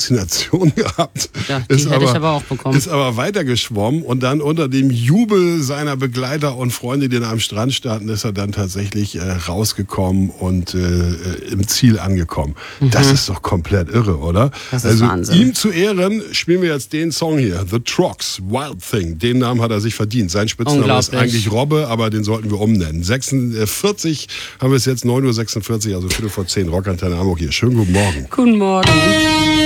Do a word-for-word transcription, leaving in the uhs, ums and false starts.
Halluzination gehabt. Ja, die ist hätte aber, ich aber auch bekommen. Ist aber weitergeschwommen und dann unter dem Jubel seiner Begleiter und Freunde, die da am Strand standen, ist er dann tatsächlich äh, rausgekommen und äh, im Ziel angekommen. Mhm. Das ist doch komplett irre, oder? Das ist also Wahnsinn. Ihm zu Ehren spielen wir jetzt den Song hier, The Trox, Wild Thing. Den Namen hat er sich verdient. Sein Spitzname ist eigentlich Robbe, aber den sollten wir umnennen. sechsundvierzig haben wir es jetzt, neun Uhr sechsundvierzig, also Viertel vor zehn, Rockantenne Hamburg hier. Schönen guten Morgen. Guten Morgen.